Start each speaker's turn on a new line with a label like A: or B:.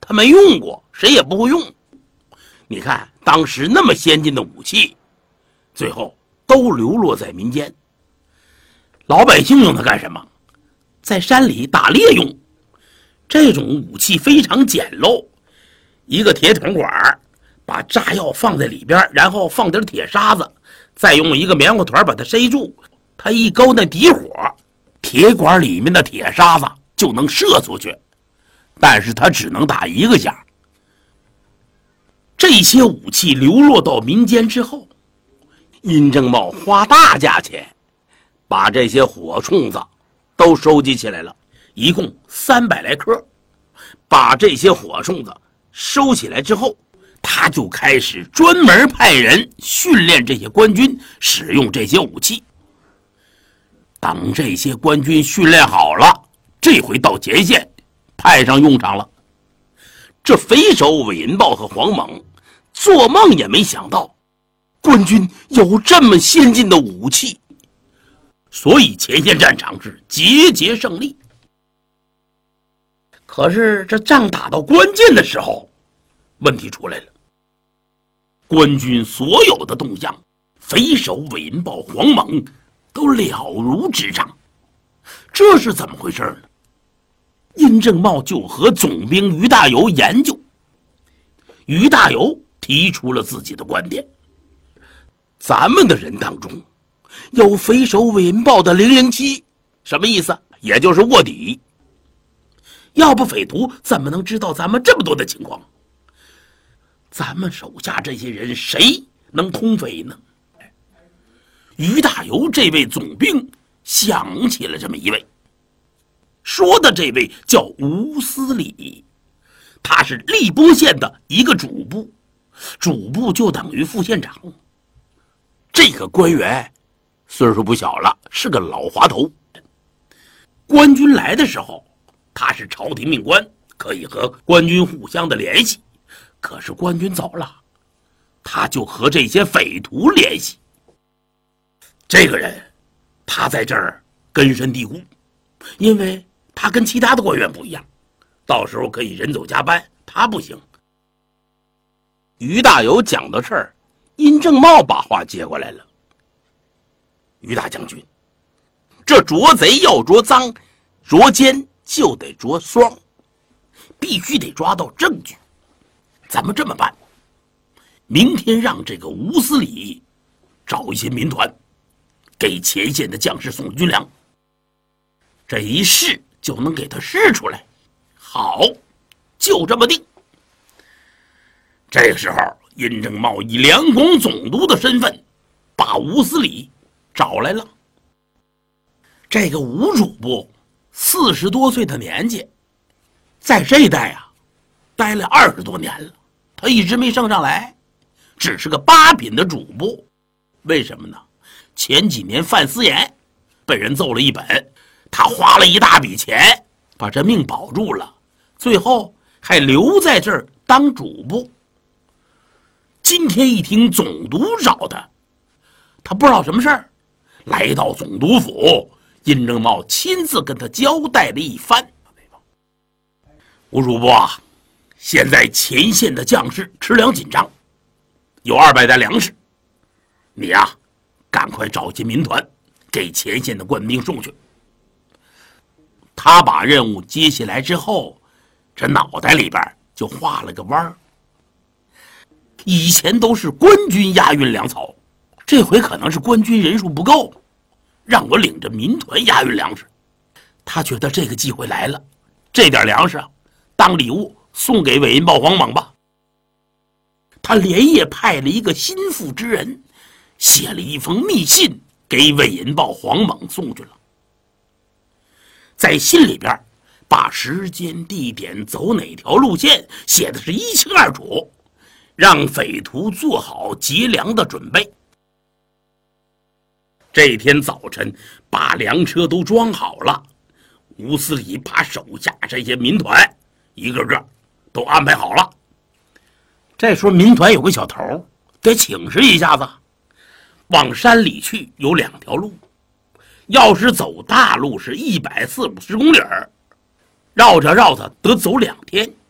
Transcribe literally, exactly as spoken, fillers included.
A: 他没用过，谁也不会用。你看当时那么先进的武器，最后都流落在民间。老百姓用它干什么？在山里打猎用。这种武器非常简陋，一个铁桶管，把炸药放在里边，然后放点铁沙子，再用一个棉花团把它塞住，它一勾那底火，铁管里面的铁沙子就能射出去，但是它只能打一个响。这些武器流落到民间之后，殷正茂花大价钱把这些火铳子都收集起来了，一共三百来颗。把这些火铳子收起来之后，他就开始专门派人训练这些官军使用这些武器。等这些官军训练好了，这回到前线派上用场了。这匪首韦银豹和黄猛做梦也没想到官军有这么先进的武器，所以前线战场是节节胜利。可是这仗打到关键的时候，问题出来了。官军所有的动向，匪首韦银豹、黄猛都了如指掌。这是怎么回事呢？殷正茂就和总兵于大猷研究。于大猷提出了自己的观点：咱们的人当中有匪首韦银豹的零零七，什么意思？也就是卧底。要不匪徒怎么能知道咱们这么多的情况？咱们手下这些人谁能通匪呢？于大猷这位总兵想起了这么一位，说的这位叫吴思礼，他是荔波县的一个主簿，主簿就等于副县长。这个官员岁数不小了，是个老滑头。官军来的时候，他是朝廷命官，可以和官军互相的联系。可是官军走了，他就和这些匪徒联系。这个人他在这儿根深蒂固，因为他跟其他的官员不一样，到时候可以人走加班，他不行。于大猷讲的事儿，殷正茂把话接过来了。于大将军，这捉贼要捉赃，捉奸就得捉双，必须得抓到证据。咱们这么办，明天让这个吴思礼找一些民团，给前线的将士送军粮，这一试就能给他试出来。好，就这么定。这个时候，殷正茂以两广总督的身份把吴思礼找来了。这个吴主簿四十多岁的年纪，在这一带啊待了二十多年了，他一直没升上来，只是个八品的主簿。为什么呢？前几年犯私盐，被人揍了一本，他花了一大笔钱把这命保住了，最后还留在这儿当主簿。今天一听总督找他，他不知道什么事儿，来到总督府，殷正茂亲自跟他交代了一番。吴主簿啊，现在前线的将士吃粮紧张，有二百袋粮食，你呀、啊，赶快找些民团给前线的官兵送去。他把任务接下来之后，这脑袋里边就画了个弯儿。以前都是官军押运粮草，这回可能是官军人数不够，让我领着民团押运粮食。他觉得这个机会来了，这点粮食啊，当礼物送给韦银豹、黄猛吧。他连夜派了一个心腹之人，写了一封密信给韦银豹、黄猛送去了。在信里边把时间、地点、走哪条路线写的是一清二楚，让匪徒做好劫粮的准备。这天早晨把粮车都装好了，吴思礼把手下这些民团一个个都安排好了。这时候民团有个小头得请示一下子，往山里去有两条路，要是走大路是一百四十公里，绕着绕着得走两天。